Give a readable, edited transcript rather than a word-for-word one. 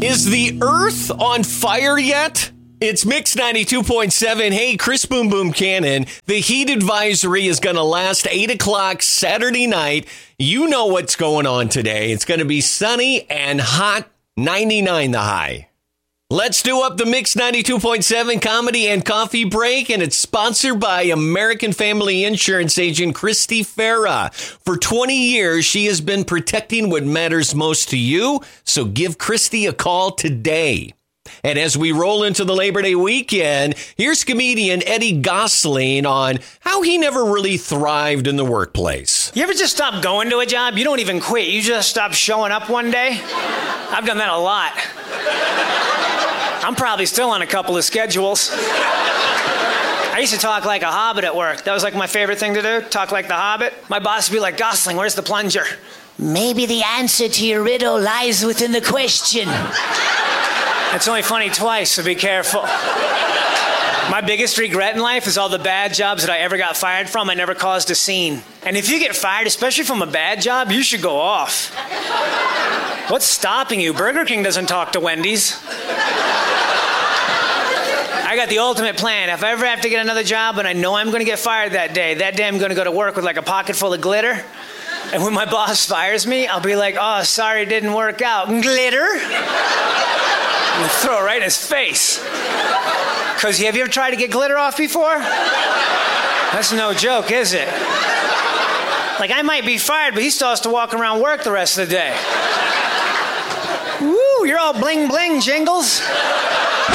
Is the earth on fire yet? It's Mix 92.7. Hey, Chris Boom Boom Cannon. The heat advisory is going to last 8 o'clock Saturday night. You know what's going on today. It's going to be sunny and hot, 99 the high. Let's do up the Mix 92.7 comedy and coffee break, and it's sponsored by American Family Insurance agent Christy Farah. For 20 years, she has been protecting what matters most to you, so give Christy a call today. And as we roll into the Labor Day weekend, here's comedian Eddie Gosling on how he never really thrived in the workplace. You ever just stop going to a job? You don't even quit. You just stop showing up one day? I've done that a lot. I'm probably still on a couple of schedules. I used to talk like a hobbit at work. That was like my favorite thing to do, talk like the hobbit. My boss would be like, Gosling, where's the plunger? Maybe the answer to your riddle lies within the question. It's only funny twice, so be careful. My biggest regret in life is all the bad jobs that I ever got fired from. I never caused a scene. And if you get fired, especially from a bad job, you should go off. What's stopping you? Burger King doesn't talk to Wendy's. I got the ultimate plan. If I ever have to get another job and I know I'm going to get fired that day I'm going to go to work with like a pocket full of glitter. And when my boss fires me, I'll be like, oh, sorry, it didn't work out. Glitter? And throw it right in his face. Because have you ever tried to get glitter off before? That's no joke, is it? Like, I might be fired, but he still has to walk around work the rest of the day. Woo, you're all bling bling, Jingles.